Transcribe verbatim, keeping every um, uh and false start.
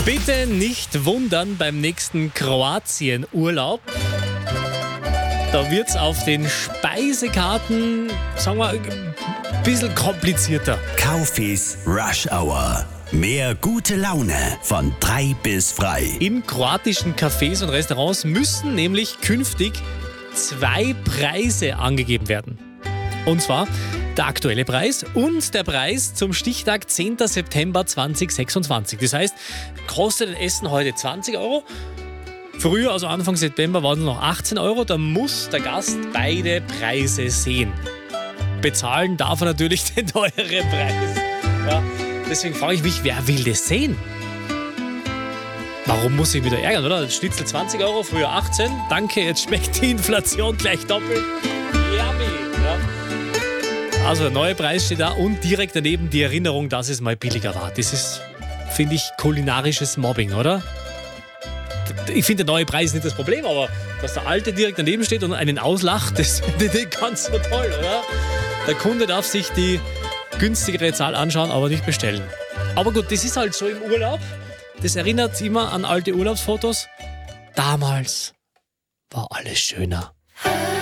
Bitte nicht wundern beim nächsten Kroatien-Urlaub. Da wird es auf den Speisekarten, sagen wir, ein bisschen komplizierter. Kaufis Rush Hour. Mehr gute Laune von drei bis frei. In kroatischen Cafés und Restaurants müssen nämlich künftig zwei Preise angegeben werden. Und zwar der aktuelle Preis und der Preis zum Stichtag zehnten September zweitausendsechsundzwanzig. Das heißt, kostet ein Essen heute zwanzig Euro. Früher, also Anfang September, waren es noch achtzehn Euro. Da muss der Gast beide Preise sehen. Bezahlen darf er natürlich den teureren Preis. Ja, deswegen frage ich mich, wer will das sehen? Warum muss ich mich da ärgern, oder? Schnitzel zwanzig Euro, früher achtzehn. Danke, jetzt schmeckt die Inflation gleich doppelt. Yummy. Ja. Also der neue Preis steht da und direkt daneben die Erinnerung, dass es mal billiger war. Das ist, finde ich, kulinarisches Mobbing, oder? Ich finde, der neue Preis ist nicht das Problem, aber dass der alte direkt daneben steht und einen auslacht, das finde ich ganz so toll, oder? Der Kunde darf sich die günstigere Zahl anschauen, aber nicht bestellen. Aber gut, das ist halt so im Urlaub. Das erinnert immer an alte Urlaubsfotos. Damals war alles schöner.